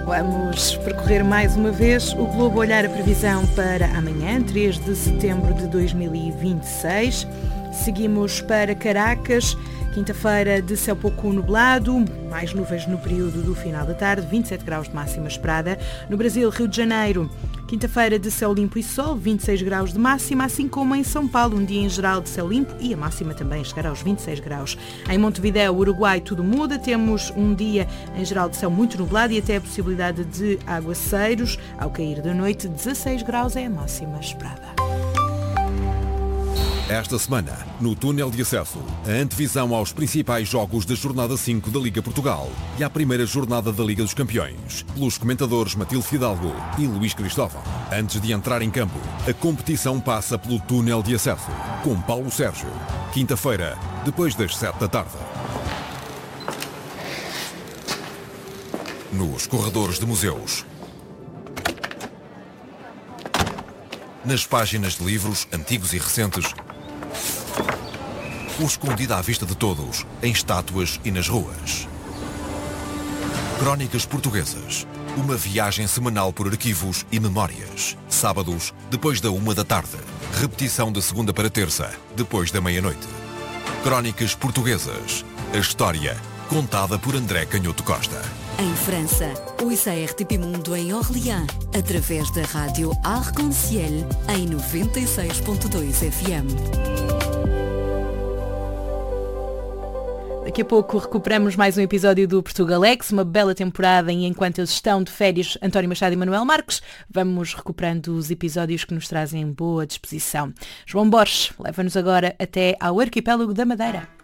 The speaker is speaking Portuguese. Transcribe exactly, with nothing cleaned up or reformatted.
Vamos percorrer mais uma vez o globo, olhar a previsão para amanhã, três de setembro de dois mil e vinte e seis. Seguimos para Caracas, quinta-feira de céu pouco nublado, mais nuvens no período do final da tarde, vinte e sete graus de máxima esperada. No Brasil, Rio de Janeiro, quinta-feira de céu limpo e sol, vinte e seis graus de máxima, assim como em São Paulo, um dia em geral de céu limpo e a máxima também chegará aos vinte e seis graus. Em Montevidéu, Uruguai, tudo muda, temos um dia em geral de céu muito nublado e até a possibilidade de aguaceiros. Ao cair da noite, dezasseis graus é a máxima esperada. Esta semana, no túnel de acesso, a antevisão aos principais jogos da jornada cinco da Liga Portugal e à primeira jornada da Liga dos Campeões, pelos comentadores Matilde Fidalgo e Luís Cristóvão. Antes de entrar em campo, a competição passa pelo túnel de acesso, com Paulo Sérgio. Quinta-feira, depois das sete da tarde. Nos corredores de museus. Nas páginas de livros, antigos e recentes, ou escondida à vista de todos, em estátuas e nas ruas. Crónicas Portuguesas. Uma viagem semanal por arquivos e memórias. Sábados, depois da uma da tarde. Repetição de segunda para terça, depois da meia-noite. Crónicas Portuguesas. A história contada por André Canhoto Costa. Em França, ouça a R T P Mundo em Orléans, através da rádio Arc-en-Ciel, em noventa e seis ponto dois F M. Daqui a pouco recuperamos mais um episódio do Portugalex, uma bela temporada e enquanto eles estão de férias, António Machado e Manuel Marques, vamos recuperando os episódios que nos trazem boa disposição. João Borges leva-nos agora até ao arquipélago da Madeira.